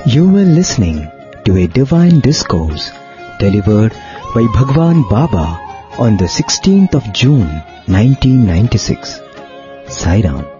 You were listening to a divine discourse delivered by Bhagwan Baba on the 16th of June 1996. Sai Ram.